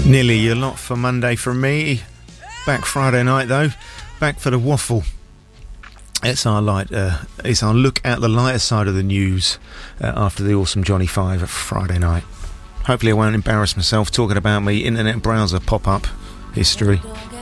Nearly a lot for Monday from me. Back Friday night though. Back for the waffle. It's our look at the lighter side of the news after the awesome Johnny 5 Friday night. Hopefully I won't embarrass myself talking about my internet browser pop-up history.